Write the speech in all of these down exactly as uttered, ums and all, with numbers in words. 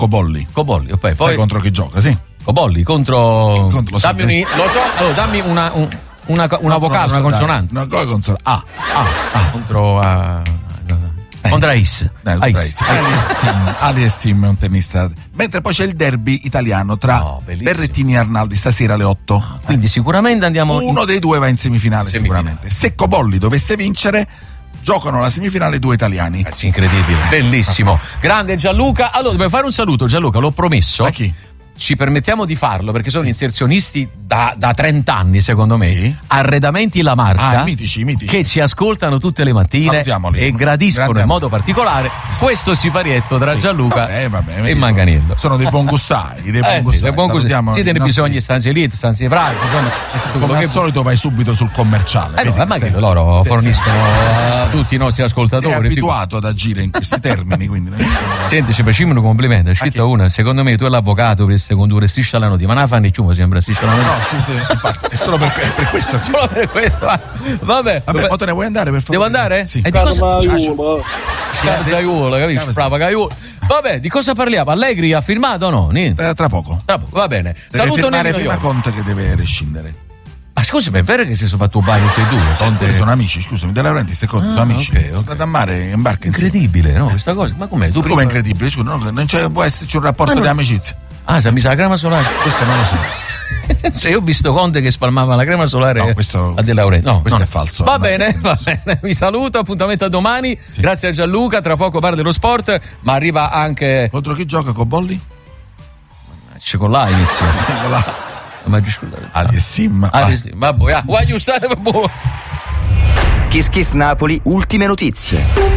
Cobolli. Cobolli, okay. Poi sai contro chi gioca, sì. Cobolli contro, contro lo, dammi un, lo so, allora dammi una, un, una, una no, vocale, una consonante. Una consonante. A. A. A. Contro uh, eh. Contra Is. Eh, Is. Aliassim. Aliassim è un tennista. Mentre poi c'è il derby italiano tra no, Berrettini e Arnaldi stasera alle otto. Ah, quindi eh. sicuramente andiamo. Uno in... dei due va in semifinale, semifinale, sicuramente. Se Cobolli dovesse vincere, giocano la semifinale due italiani. Eh, incredibile, bellissimo. Grande Gianluca. Allora, dobbiamo fare un saluto, Gianluca, l'ho promesso. A chi? Ci permettiamo di farlo perché sono sì. inserzionisti da, da trenta anni, secondo me. Sì. Arredamenti La Marca, ah, mitici, mitici. che ci ascoltano tutte le mattine e gradiscono Grande in modo particolare sì. questo siparietto tra sì. Gianluca vabbè, vabbè, e Manganiello. Sono dei buon gustai, dei buon eh, gustai. Sì, buon gustai. Siete nostri... bisogni stanze elite, stanze frasi, insomma. Come al solito vai subito sul commerciale. Eh no, ma che loro sì, forniscono sì. a tutti i nostri ascoltatori. Sei abituato ad agire in questi termini, quindi. Senti, ci facciamo un complimento. Hai scritto una, secondo me tu e l'avvocato per condurre striscia la notizia, ma non la fanno ciumo sempre striscia la notizia. No, sì, sì, infatti, è solo per, per questo. Solo per questo. Vabbè, vabbè, ma te ne vuoi andare per favore? Devo andare? Sì. E di cosa? Casaiuolo, capisci? Brava Caiuolo. Vabbè, di cosa parliamo? Allegri ha firmato o no? Niente. Eh, tra poco. Tra poco, va bene. Deve Saluto firmare prima Conte che deve rescindere. Ma scusi, ma è vero che si sono fatto un bagno tutti e due? Conte... Sono amici, scusami, De Laurentiis secondo, ah, sono amici. Okay, okay. Da mare in barca insieme. Incredibile, no? Questa cosa. Ma com'è? Tu come prima... incredibile? Scusa, no, non c'è, può esserci un rapporto non... di amicizia. Ah, se mi sa la crema solare. Questo non lo so. Cioè, io ho visto Conte che spalmava la crema solare no, questo, a De Laurentiis. No, questo no. è falso. Va bene, va bene. Vi saluto, appuntamento a domani. Sì. Grazie a Gianluca, tra poco parla dello sport, ma arriva anche. Contro chi gioca Cobolli? C'è con là inizio. Sì, con là. Aliassim. Aliassim. Vabbè, voglio usare per voi. Kiss Kiss Napoli, ultime notizie.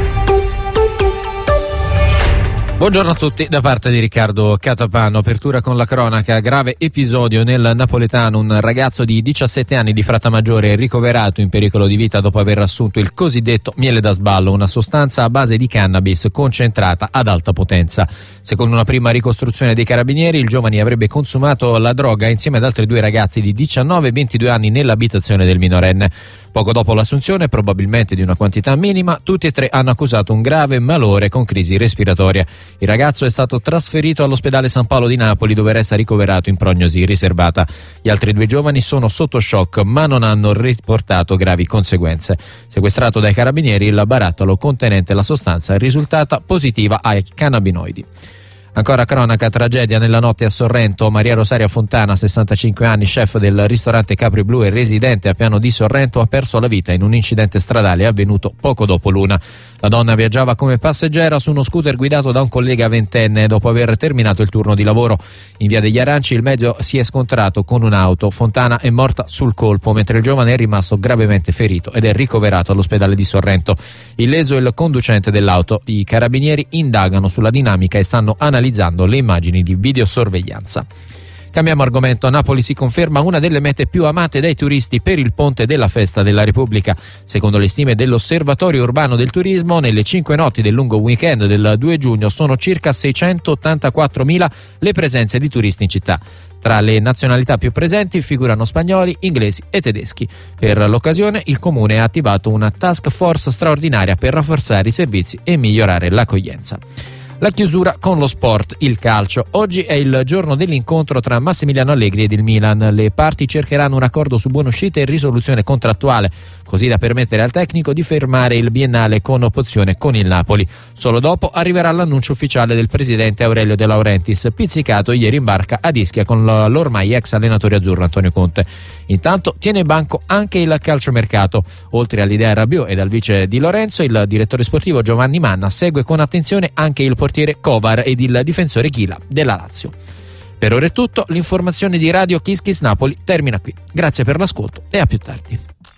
Buongiorno a tutti da parte di Riccardo Catapano. Apertura con la cronaca. Grave episodio nel napoletano. Un ragazzo di diciassette anni di Frattamaggiore è ricoverato in pericolo di vita dopo aver assunto il cosiddetto miele da sballo, una sostanza a base di cannabis concentrata ad alta potenza. Secondo una prima ricostruzione dei carabinieri, il giovane avrebbe consumato la droga insieme ad altri due ragazzi di diciannove e ventidue anni nell'abitazione del minorenne. Poco dopo l'assunzione, probabilmente di una quantità minima, tutti e tre hanno accusato un grave malore con crisi respiratoria. Il ragazzo è stato trasferito all'ospedale San Paolo di Napoli, dove resta ricoverato in prognosi riservata. Gli altri due giovani sono sotto shock, ma non hanno riportato gravi conseguenze. Sequestrato dai carabinieri, il barattolo contenente la sostanza è risultata positiva ai cannabinoidi. Ancora cronaca, tragedia nella notte a Sorrento. Maria Rosaria Fontana, sessantacinque anni, chef del ristorante Capri Blu e residente a Piano di Sorrento, ha perso la vita in un incidente stradale avvenuto poco dopo l'una. La donna viaggiava come passeggera su uno scooter guidato da un collega ventenne dopo aver terminato il turno di lavoro. In via degli Aranci il mezzo si è scontrato con un'auto. Fontana è morta sul colpo, mentre il giovane è rimasto gravemente ferito ed è ricoverato all'ospedale di Sorrento. Illeso il conducente dell'auto. I carabinieri indagano sulla dinamica e stanno analizzando le immagini di videosorveglianza. Cambiamo argomento. Napoli si conferma una delle mete più amate dai turisti per il ponte della Festa della Repubblica. Secondo le stime dell'Osservatorio Urbano del Turismo, nelle cinque notti del lungo weekend del due giugno sono circa seicentottantaquattromila le presenze di turisti in città. Tra le nazionalità più presenti figurano spagnoli, inglesi e tedeschi. Per l'occasione il Comune ha attivato una task force straordinaria per rafforzare i servizi e migliorare l'accoglienza. La chiusura con lo sport, il calcio. Oggi è il giorno dell'incontro tra Massimiliano Allegri ed il Milan. Le parti cercheranno un accordo su buonuscita e risoluzione contrattuale, così da permettere al tecnico di fermare il biennale con opzione con il Napoli. Solo dopo arriverà l'annuncio ufficiale del presidente Aurelio De Laurentiis, pizzicato ieri in barca ad Ischia con l'ormai ex allenatore azzurro Antonio Conte. Intanto tiene banco anche il calciomercato. Oltre all'idea Rabiot ed al vice di Lorenzo, il direttore sportivo Giovanni Manna segue con attenzione anche il portiere Kovar ed il difensore Chila della Lazio. Per ora è tutto, l'informazione di Radio Kiss Kiss Napoli termina qui. Grazie per l'ascolto e a più tardi.